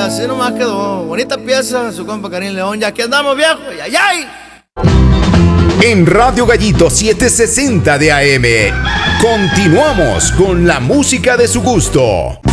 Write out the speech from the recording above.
así nomás quedó. Bonita pieza, su compa Karim León. Ya que andamos, viejo. ¡Ay, ay! En Radio Gallito 760 de AM, continuamos con la música de su gusto.